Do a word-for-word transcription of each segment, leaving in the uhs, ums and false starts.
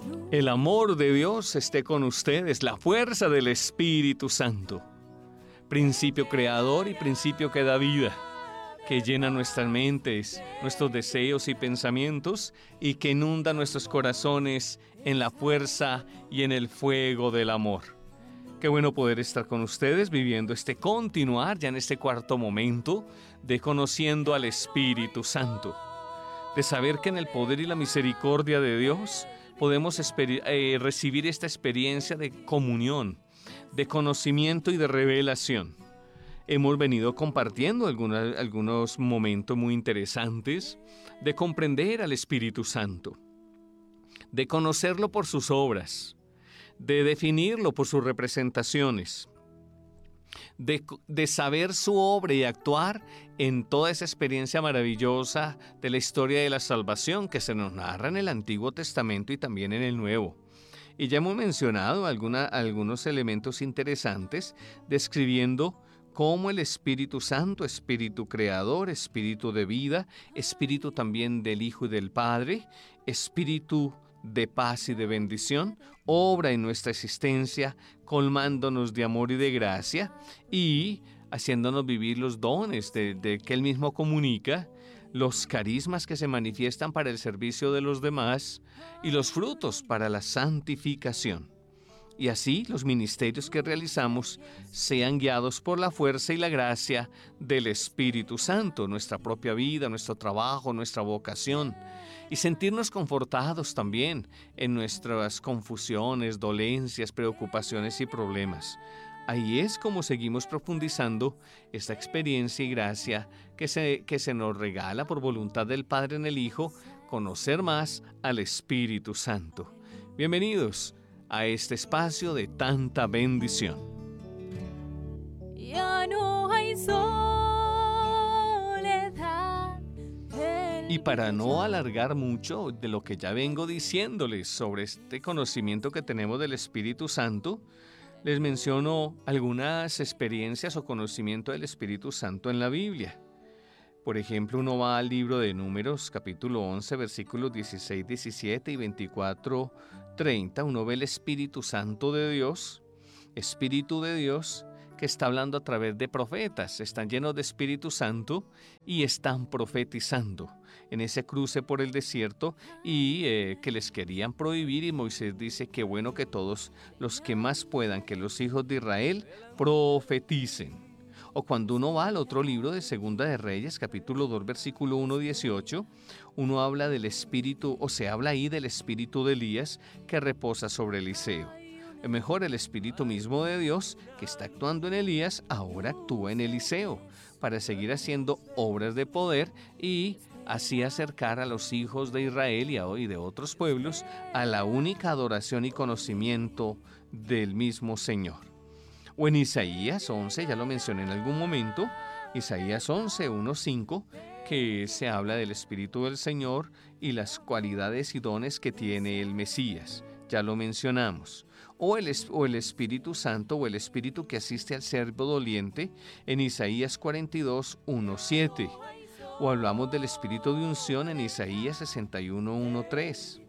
El amor de Dios esté con ustedes, la fuerza del Espíritu Santo, principio creador y principio que da vida, que llena nuestras mentes, nuestros deseos y pensamientos y que inunda nuestros corazones en la fuerza y en el fuego del amor. Qué bueno poder estar con ustedes viviendo este continuar ya en este cuarto momento de conociendo al Espíritu Santo, de saber que en el poder y la misericordia de Dios podemos eh, recibir esta experiencia de comunión, de conocimiento y de revelación. Hemos venido compartiendo alguna, algunos momentos muy interesantes de comprender al Espíritu Santo, de conocerlo por sus obras, de definirlo por sus representaciones, de, de saber su obra y actuar en toda esa experiencia maravillosa de la historia de la salvación que se nos narra en el Antiguo Testamento y también en el Nuevo. Y ya hemos mencionado alguna, algunos elementos interesantes describiendo cómo el Espíritu Santo, Espíritu Creador, Espíritu de vida, Espíritu también del Hijo y del Padre, Espíritu de paz y de bendición, obra en nuestra existencia, colmándonos de amor y de gracia y haciéndonos vivir los dones de, de que Él mismo comunica, los carismas que se manifiestan para el servicio de los demás y los frutos para la santificación. Y así los ministerios que realizamos sean guiados por la fuerza y la gracia del Espíritu Santo, nuestra propia vida, nuestro trabajo, nuestra vocación, y sentirnos confortados también en nuestras confusiones, dolencias, preocupaciones y problemas. Ahí es como seguimos profundizando esta experiencia y gracia que se, que se nos regala por voluntad del Padre en el Hijo, conocer más al Espíritu Santo. Bienvenidos a este espacio de tanta bendición. Ya no hay soledad. Y para no alargar mucho de lo que ya vengo diciéndoles sobre este conocimiento que tenemos del Espíritu Santo, les menciono algunas experiencias o conocimiento del Espíritu Santo en la Biblia. Por ejemplo, uno va al libro de Números, capítulo once, versículos dieciséis, diecisiete y veinticuatro, treinta. Uno ve el Espíritu Santo de Dios, Espíritu de Dios, que está hablando a través de profetas. Están llenos de Espíritu Santo y están profetizando en ese cruce por el desierto y eh, que les querían prohibir. Y Moisés dice que bueno que todos los que más puedan, que los hijos de Israel profeticen. O cuando uno va al otro libro de Segunda de Reyes, capítulo dos, versículo uno, dieciocho, uno habla del espíritu, o se habla ahí del espíritu de Elías que reposa sobre Eliseo. Mejor el espíritu mismo de Dios que está actuando en Elías, ahora actúa en Eliseo, para seguir haciendo obras de poder y así acercar a los hijos de Israel y hoy de otros pueblos a la única adoración y conocimiento del mismo Señor. O en Isaías once, ya lo mencioné en algún momento, Isaías once, uno, cinco, que se habla del Espíritu del Señor y las cualidades y dones que tiene el Mesías, ya lo mencionamos. O el, o el Espíritu Santo o el Espíritu que asiste al siervo doliente en Isaías cuarenta y dos, uno, siete. O hablamos del Espíritu de unción en Isaías sesenta y uno, uno, tres.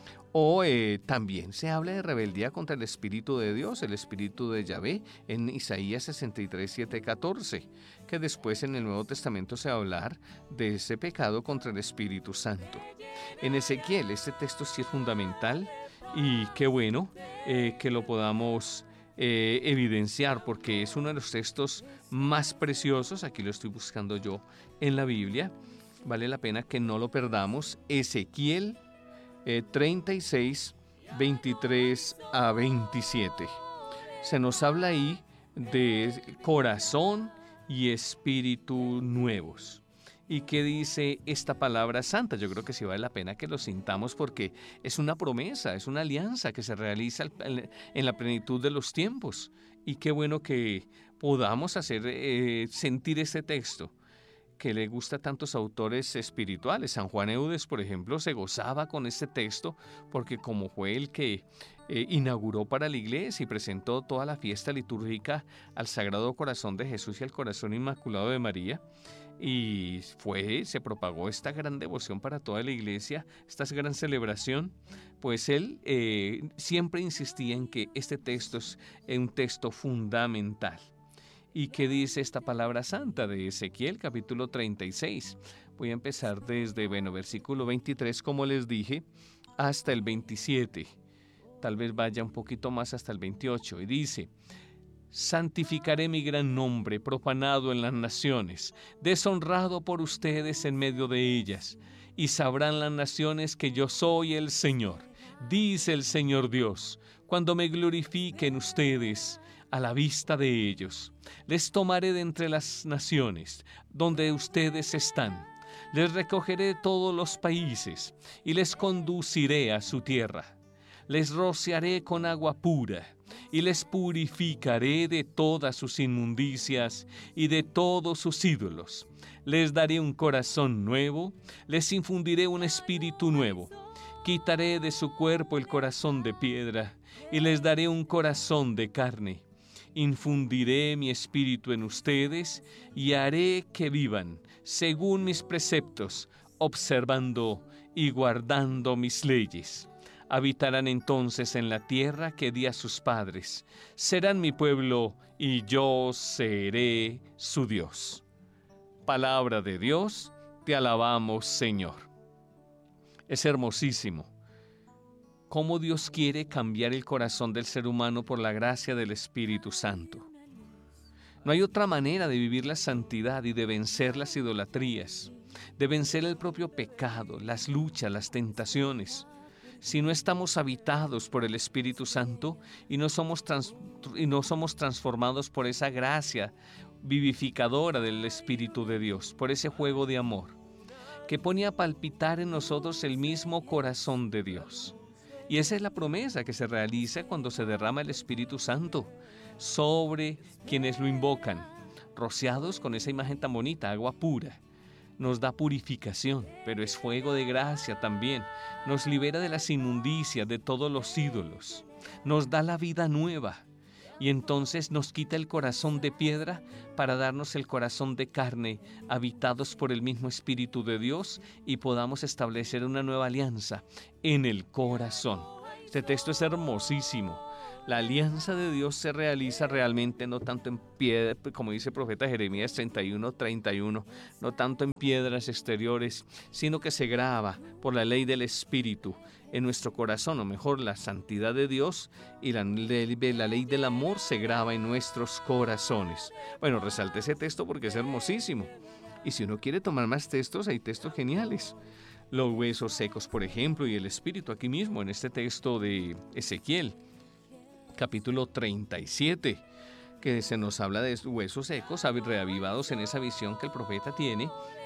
O eh, también se habla de rebeldía contra el Espíritu de Dios, el Espíritu de Yahvé, en Isaías sesenta y tres, siete, catorce, que después en el Nuevo Testamento se va a hablar de ese pecado contra el Espíritu Santo. En Ezequiel, este texto sí es fundamental y qué bueno eh, que lo podamos eh, evidenciar porque es uno de los textos más preciosos, aquí lo estoy buscando yo en la Biblia, vale la pena que no lo perdamos. Ezequiel Eh, treinta y seis, veintitrés a veintisiete. Se nos habla ahí de corazón y espíritu nuevos. ¿Y qué dice esta palabra santa? Yo creo que sí vale la pena que lo sintamos porque es una promesa, es una alianza que se realiza en la plenitud de los tiempos. Y qué bueno que podamos hacer eh, sentir este texto que le gusta a tantos autores espirituales. San Juan Eudes, por ejemplo, se gozaba con este texto porque como fue el que eh, inauguró para la iglesia y presentó toda la fiesta litúrgica al Sagrado Corazón de Jesús y al Corazón Inmaculado de María, y fue, se propagó esta gran devoción para toda la iglesia, esta gran celebración, pues él eh, siempre insistía en que este texto es un texto fundamental. ¿Y qué dice esta palabra santa de Ezequiel, capítulo treinta y seis? Voy a empezar desde, bueno, versículo veintitrés, como les dije, hasta el veintisiete. Tal vez vaya un poquito más hasta el veintiocho. Y dice: santificaré mi gran nombre, profanado en las naciones, deshonrado por ustedes en medio de ellas, y sabrán las naciones que yo soy el Señor, dice el Señor Dios, cuando me glorifiquen ustedes a la vista de ellos. Les tomaré de entre las naciones donde ustedes están, les recogeré de todos los países y les conduciré a su tierra. Les rociaré con agua pura y les purificaré de todas sus inmundicias y de todos sus ídolos. Les daré un corazón nuevo, les infundiré un espíritu nuevo. Quitaré de su cuerpo el corazón de piedra y les daré un corazón de carne. Infundiré mi espíritu en ustedes y haré que vivan según mis preceptos, observando y guardando mis leyes. Habitarán entonces en la tierra que di a sus padres. Serán mi pueblo y yo seré su Dios. Palabra de Dios, te alabamos, Señor. Es hermosísimo cómo Dios quiere cambiar el corazón del ser humano por la gracia del Espíritu Santo. No hay otra manera de vivir la santidad y de vencer las idolatrías, de vencer el propio pecado, las luchas, las tentaciones, si no estamos habitados por el Espíritu Santo y no somos, trans, y no somos transformados por esa gracia vivificadora del Espíritu de Dios, por ese juego de amor, que pone a palpitar en nosotros el mismo corazón de Dios. Y esa es la promesa que se realiza cuando se derrama el Espíritu Santo sobre quienes lo invocan, rociados con esa imagen tan bonita, agua pura. Nos da purificación, pero es fuego de gracia también. Nos libera de las inmundicias, de todos los ídolos. Nos da la vida nueva. Y entonces nos quita el corazón de piedra para darnos el corazón de carne, habitados por el mismo Espíritu de Dios, y podamos establecer una nueva alianza en el corazón. Este texto es hermosísimo. La alianza de Dios se realiza realmente no tanto en piedra, como dice el profeta Jeremías treinta y uno, treinta y uno, no tanto en piedras exteriores, sino que se graba por la ley del Espíritu en nuestro corazón, o mejor, la santidad de Dios y la, la ley del amor se graba en nuestros corazones. Bueno, resalte ese texto porque es hermosísimo. Y si uno quiere tomar más textos, hay textos geniales. Los huesos secos, por ejemplo, y el Espíritu aquí mismo, en este texto de Ezequiel, capítulo treinta y siete, que se nos habla de huesos secos, reavivados en esa visión que el profeta tiene,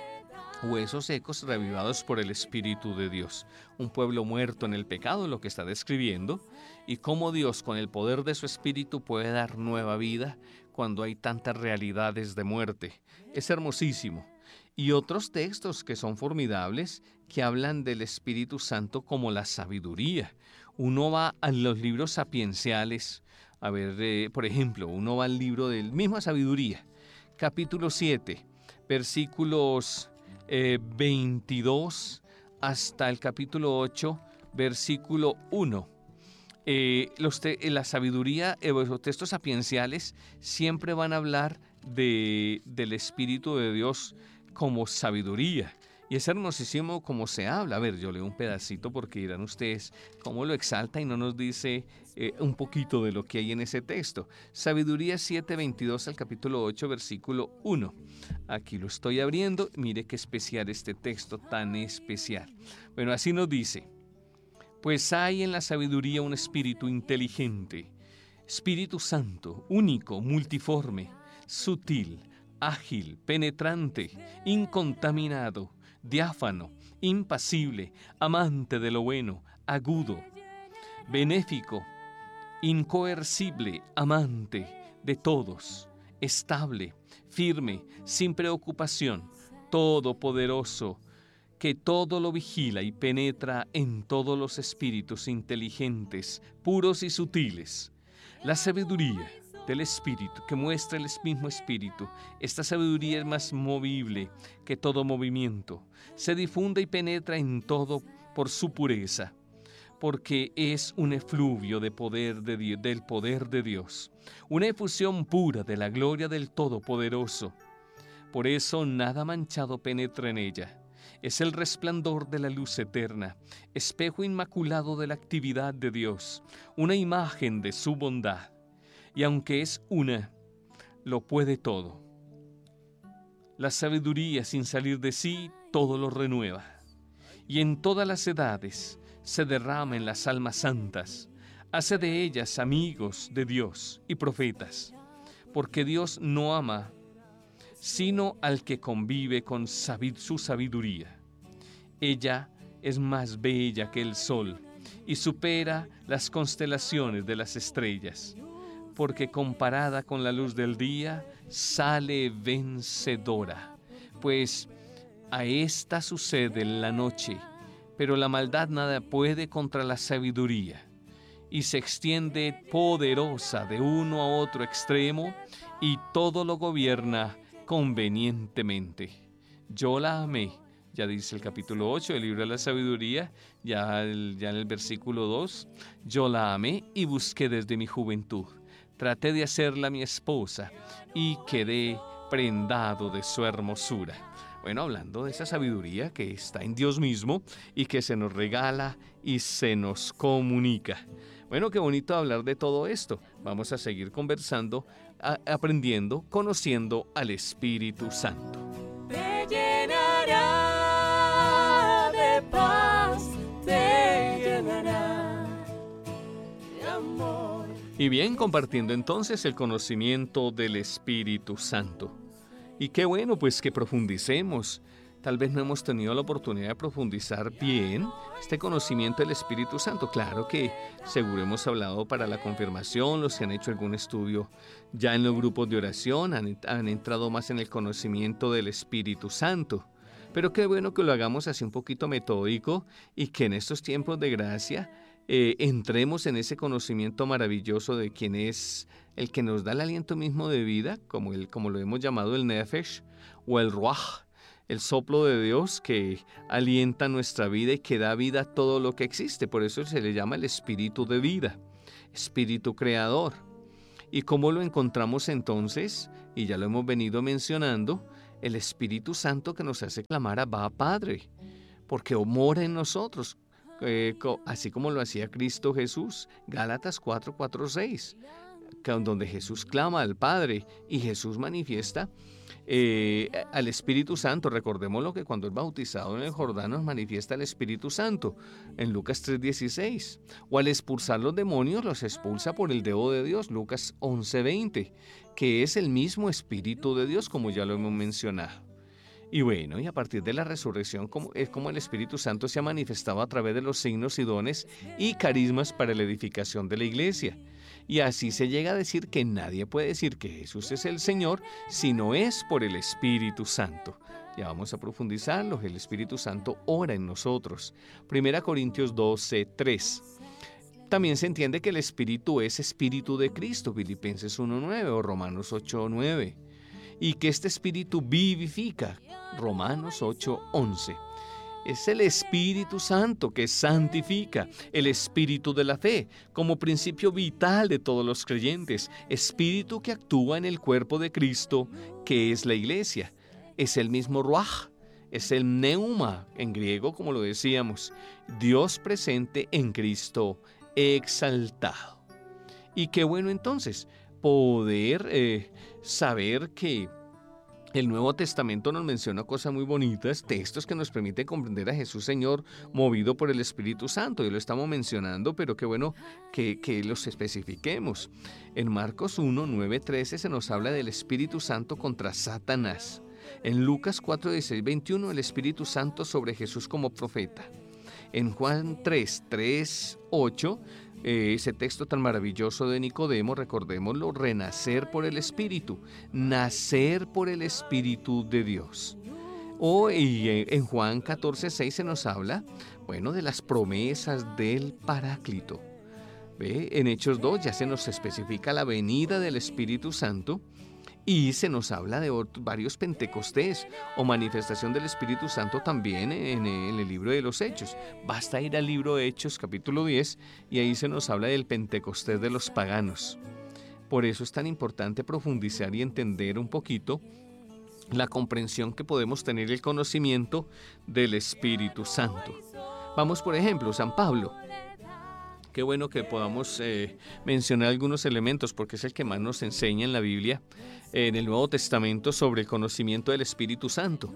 huesos secos reavivados por el Espíritu de Dios. Un pueblo muerto en el pecado, lo que está describiendo, y cómo Dios con el poder de su Espíritu puede dar nueva vida cuando hay tantas realidades de muerte. Es hermosísimo. Y otros textos que son formidables, que hablan del Espíritu Santo como la sabiduría. Uno va a los libros sapienciales, a ver, eh, por ejemplo, uno va al libro del misma sabiduría, capítulo siete, versículos eh, veintidós hasta el capítulo ocho, versículo uno. Eh, los te, la sabiduría, eh, los textos sapienciales siempre van a hablar de, del Espíritu de Dios como sabiduría. Y es hermosísimo como se habla. A ver, yo leo un pedacito porque dirán ustedes cómo lo exalta y no nos dice eh, un poquito de lo que hay en ese texto. Sabiduría siete, veintidós al capítulo ocho, versículo uno. Aquí lo estoy abriendo. Mire qué especial este texto, tan especial. Bueno, así nos dice: pues hay en la sabiduría un espíritu inteligente, Espíritu Santo, único, multiforme, sutil, ágil, penetrante, incontaminado, diáfano, impasible, amante de lo bueno, agudo, benéfico, incoercible, amante de todos, estable, firme, sin preocupación, todopoderoso, que todo lo vigila y penetra en todos los espíritus inteligentes, puros y sutiles. La sabiduría del Espíritu, que muestra el mismo Espíritu. Esta sabiduría es más movible que todo movimiento. Se difunde y penetra en todo por su pureza, porque es un efluvio de poder de Dios, del poder de Dios, una efusión pura de la gloria del Todopoderoso. Por eso nada manchado penetra en ella. Es el resplandor de la luz eterna, espejo inmaculado de la actividad de Dios, una imagen de su bondad. Y aunque es una, lo puede todo. La sabiduría, sin salir de sí, todo lo renueva. Y en todas las edades se derrama en las almas santas, hace de ellas amigos de Dios y profetas, porque Dios no ama sino al que convive con sabi- su sabiduría. Ella es más bella que el sol y supera las constelaciones de las estrellas, porque comparada con la luz del día, sale vencedora. Pues a esta sucede en la noche, pero la maldad nada puede contra la sabiduría, y se extiende poderosa de uno a otro extremo, y todo lo gobierna convenientemente. Yo la amé, ya dice el capítulo ocho del libro de la sabiduría, ya, el, ya en el versículo dos, yo la amé y busqué desde mi juventud. Traté de hacerla mi esposa y quedé prendado de su hermosura. Bueno, hablando de esa sabiduría que está en Dios mismo y que se nos regala y se nos comunica. Bueno, qué bonito hablar de todo esto. Vamos a seguir conversando, a, aprendiendo, conociendo al Espíritu Santo. Te llenará de paz, te llenará de amor. Y bien, compartiendo entonces el conocimiento del Espíritu Santo. Y qué bueno pues que profundicemos. Tal vez no hemos tenido la oportunidad de profundizar bien este conocimiento del Espíritu Santo. Claro que seguro hemos hablado para la confirmación, los que han hecho algún estudio ya en los grupos de oración han, han entrado más en el conocimiento del Espíritu Santo. Pero qué bueno que lo hagamos así un poquito metódico y que en estos tiempos de gracia eh, entremos en ese conocimiento maravilloso de quién es el que nos da el aliento mismo de vida, como, el, como lo hemos llamado el Nefesh o el Ruach, el soplo de Dios que alienta nuestra vida y que da vida a todo lo que existe. Por eso se le llama el espíritu de vida, espíritu creador. ¿Y cómo lo encontramos entonces? Y ya lo hemos venido mencionando, el Espíritu Santo que nos hace clamar a Abba Padre, porque mora en nosotros, eh, así como lo hacía Cristo Jesús. Gálatas cuatro, cuatro, seis, donde Jesús clama al Padre y Jesús manifiesta Eh, al Espíritu Santo. Recordémoslo que cuando es bautizado en el Jordán nos manifiesta el Espíritu Santo en Lucas tres dieciséis, o al expulsar los demonios los expulsa por el dedo de Dios, Lucas once veinte, que es el mismo Espíritu de Dios, como ya lo hemos mencionado. Y bueno, y a partir de la resurrección como, es como el Espíritu Santo se ha manifestado a través de los signos y dones y carismas para la edificación de la iglesia. Y así se llega a decir que nadie puede decir que Jesús es el Señor si no es por el Espíritu Santo. Ya vamos a profundizarlo. El Espíritu Santo ora en nosotros. Primera Corintios doce, tres. También se entiende que el Espíritu es Espíritu de Cristo, Filipenses uno, nueve o Romanos ocho, nueve. Y que este Espíritu vivifica, Romanos ocho, once. Es el Espíritu Santo que santifica, el Espíritu de la fe, como principio vital de todos los creyentes, Espíritu que actúa en el cuerpo de Cristo, que es la iglesia. Es el mismo Ruach, es el Neuma, en griego, como lo decíamos, Dios presente en Cristo exaltado. Y qué bueno entonces poder eh, saber que el Nuevo Testamento nos menciona cosas muy bonitas, textos que nos permiten comprender a Jesús Señor movido por el Espíritu Santo. Y lo estamos mencionando, pero qué bueno que, que los especifiquemos. En Marcos uno, nueve, trece se nos habla del Espíritu Santo contra Satanás. En Lucas cuatro, dieciséis, veintiuno, el Espíritu Santo sobre Jesús como profeta. En Juan tres, tres, ocho, eh, ese texto tan maravilloso de Nicodemo, recordémoslo, renacer por el Espíritu, nacer por el Espíritu de Dios. O y, eh, en Juan catorce, seis se nos habla, bueno, de las promesas del Paráclito. ¿Ve? En Hechos dos ya se nos especifica la venida del Espíritu Santo y se nos habla de otros, varios Pentecostés o manifestación del Espíritu Santo también en, en el libro de los Hechos. Basta ir al libro de Hechos capítulo diez y ahí se nos habla del Pentecostés de los paganos. Por eso es tan importante profundizar y entender un poquito la comprensión que podemos tener, el conocimiento del Espíritu Santo. Vamos, por ejemplo, San Pablo. Qué bueno que podamos eh, mencionar algunos elementos porque es el que más nos enseña en la Biblia, eh, en el Nuevo Testamento, sobre el conocimiento del Espíritu Santo.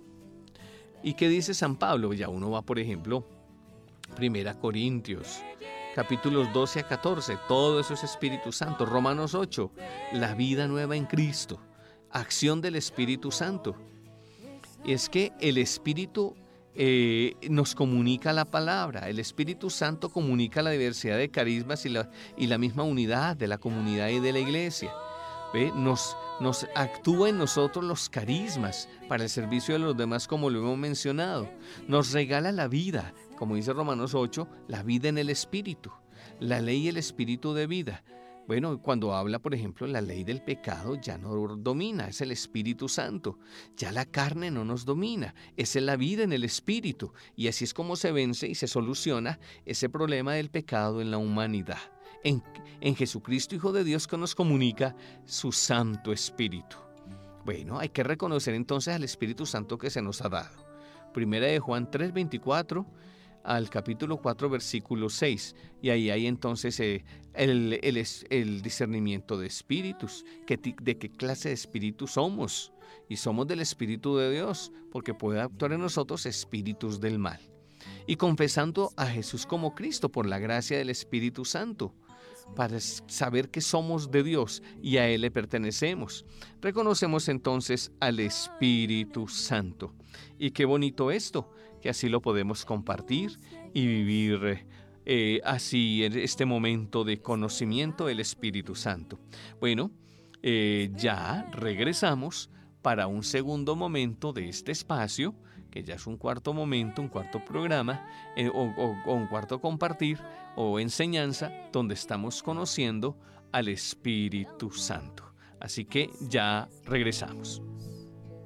¿Y qué dice San Pablo? Ya uno va, por ejemplo, Primera Corintios, capítulos doce a catorce, todo eso es Espíritu Santo. Romanos ocho, la vida nueva en Cristo, acción del Espíritu Santo. Es que el Espíritu Eh, nos comunica la palabra. El Espíritu Santo comunica la diversidad de carismas y la, y la misma unidad de la comunidad y de la iglesia. ¿Ve? Nos, nos actúa en nosotros los carismas para el servicio de los demás, como lo hemos mencionado. Nos regala la vida, como dice Romanos ocho, la vida en el Espíritu, la ley y el Espíritu de vida. Bueno, cuando habla, por ejemplo, la ley del pecado ya no domina, es el Espíritu Santo. Ya la carne no nos domina, es la vida en el Espíritu. Y así es como se vence y se soluciona ese problema del pecado en la humanidad. En, en Jesucristo, Hijo de Dios, que nos comunica su Santo Espíritu. Bueno, hay que reconocer entonces al Espíritu Santo que se nos ha dado. Primera de Juan tres, veinticuatro al capítulo cuatro, versículo seis. Y ahí hay entonces eh, el, el, el discernimiento de espíritus, que, de qué clase de espíritu somos. Y somos del Espíritu de Dios, porque puede actuar en nosotros espíritus del mal. Y confesando a Jesús como Cristo por la gracia del Espíritu Santo, para saber que somos de Dios y a Él le pertenecemos. Reconocemos entonces al Espíritu Santo. Y qué bonito esto, que así lo podemos compartir y vivir eh, así en este momento de conocimiento del Espíritu Santo. Bueno, eh, ya regresamos para un segundo momento de este espacio, que ya es un cuarto momento, un cuarto programa, eh, o, o, o un cuarto compartir o enseñanza, donde estamos conociendo al Espíritu Santo. Así que ya regresamos.